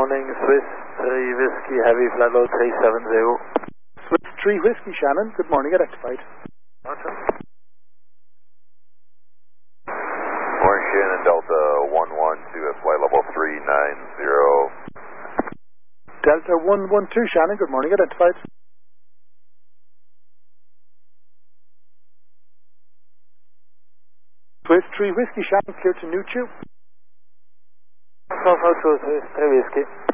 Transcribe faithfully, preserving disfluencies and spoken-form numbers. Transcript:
morning, Swiss three Whiskey Heavy, flight level three seven zero. Swiss three Whiskey, Shannon, good morning, identified. Roger. Morning, Shannon, Delta one one two at flight level three nine zero. Delta one one two, Shannon, good morning, identified. Swiss three Whiskey, Shannon, clear to New Tube. Alpha two Swiss three Whiskey.